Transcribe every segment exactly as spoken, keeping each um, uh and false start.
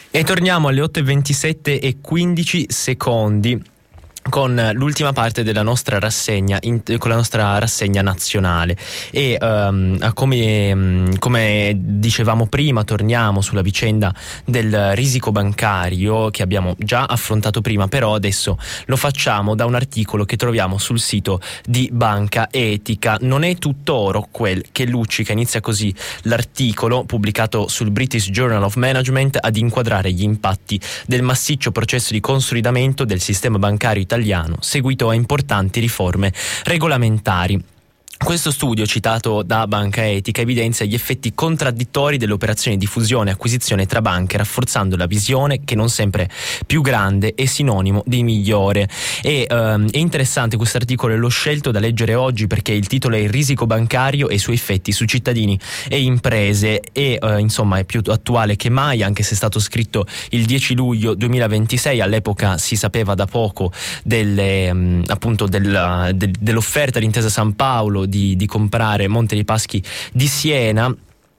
E torniamo alle otto e ventisette e quindici secondi con l'ultima parte della nostra rassegna, in, con la nostra rassegna nazionale. E um, come, um, come dicevamo prima, torniamo sulla vicenda del risico bancario che abbiamo già affrontato prima, però adesso lo facciamo da un articolo che troviamo sul sito di Banca Etica. Non è tutto oro quel che luccica, inizia così l'articolo pubblicato sul British Journal of Management ad inquadrare gli impatti del massiccio processo di consolidamento del sistema bancario italiano seguito a importanti riforme regolamentari. Questo studio, citato da Banca Etica, evidenzia gli effetti contraddittori delle operazioni di fusione e acquisizione tra banche, rafforzando la visione che non sempre più grande è sinonimo di migliore. E ehm, è interessante questo articolo, e l'ho scelto da leggere oggi perché il titolo è Il risico bancario e i suoi effetti su cittadini e imprese, e eh, insomma è più attuale che mai, anche se è stato scritto il dieci luglio duemilaventisei. All'epoca si sapeva da poco delle, mh, appunto del, de, dell'offerta di Intesa San Paolo Di, di comprare Monte dei Paschi di Siena.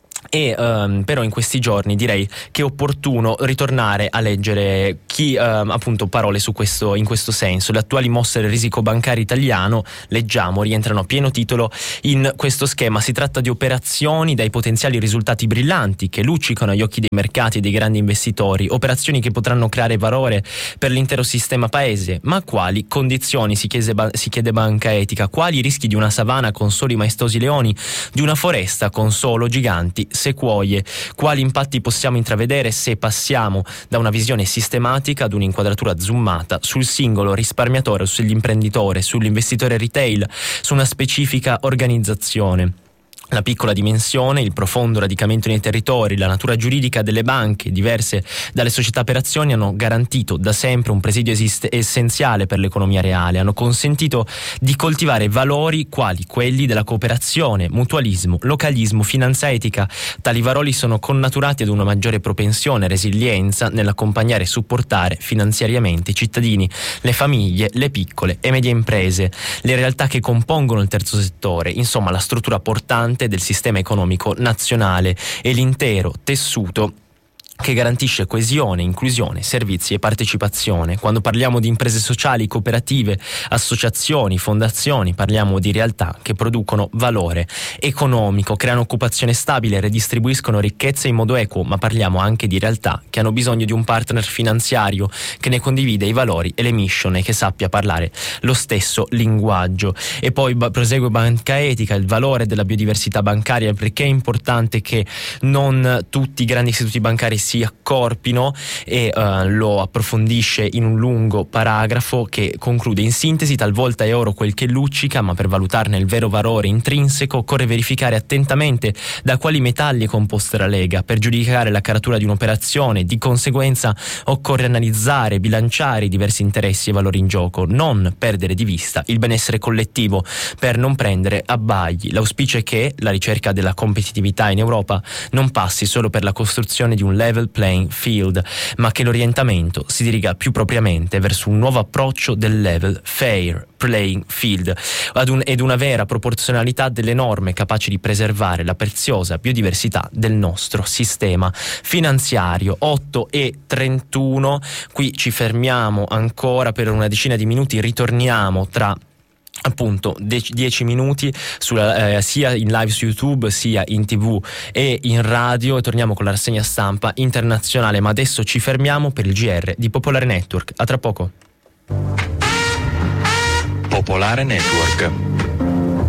E um, però in questi giorni direi che è opportuno ritornare a leggere chi um, appunto parole su questo, in questo senso. Le attuali mosse del risico bancario italiano, leggiamo, rientrano a pieno titolo in questo schema. Si tratta di operazioni dai potenziali risultati brillanti che luccicano agli occhi dei mercati e dei grandi investitori, operazioni che potranno creare valore per l'intero sistema paese. Ma quali condizioni, si chiede, si chiede Banca Etica, quali i rischi di una savana con soli maestosi leoni, di una foresta con solo giganti sequoie? Quali impatti possiamo intravedere se passiamo da una visione sistematica ad un'inquadratura zoomata sul singolo risparmiatore, sull'imprenditore, sull'investitore retail, su una specifica organizzazione? La piccola dimensione, il profondo radicamento nei territori, la natura giuridica delle banche, diverse dalle società per azioni, hanno garantito da sempre un presidio esiste- essenziale per l'economia reale, hanno consentito di coltivare valori quali quelli della cooperazione, mutualismo, localismo, finanza etica. Tali valori sono connaturati ad una maggiore propensione e resilienza nell'accompagnare e supportare finanziariamente i cittadini, le famiglie, le piccole e medie imprese, le realtà che compongono il terzo settore, insomma la struttura portante del sistema economico nazionale e l'intero tessuto che garantisce coesione, inclusione, servizi e partecipazione. Quando parliamo di imprese sociali, cooperative, associazioni, fondazioni, parliamo di realtà che producono valore economico, creano occupazione stabile, redistribuiscono ricchezza in modo equo, ma parliamo anche di realtà che hanno bisogno di un partner finanziario che ne condivide i valori e le mission e che sappia parlare lo stesso linguaggio. E poi prosegue Banca Etica, il valore della biodiversità bancaria, perché è importante che non tutti i grandi istituti bancari si accorpino, e uh, lo approfondisce in un lungo paragrafo che conclude: in sintesi, talvolta è oro quel che luccica, ma per valutarne il vero valore intrinseco occorre verificare attentamente da quali metalli è composta la lega. Per giudicare la caratura di un'operazione, di conseguenza, occorre analizzare, bilanciare i diversi interessi e valori in gioco, non perdere di vista il benessere collettivo per non prendere abbagli. L'auspicio è che la ricerca della competitività in Europa non passi solo per la costruzione di un level playing field, ma che l'orientamento si diriga più propriamente verso un nuovo approccio del level fair playing field ad un, ed una vera proporzionalità delle norme capaci di preservare la preziosa biodiversità del nostro sistema finanziario. Otto e trentuno, qui ci fermiamo ancora per una decina di minuti, ritorniamo tra appunto dieci minuti sulla, eh, sia in live su YouTube sia in tv e in radio, e torniamo con la rassegna stampa internazionale, ma adesso ci fermiamo per il G R di Popolare Network. A tra poco. Popolare Network.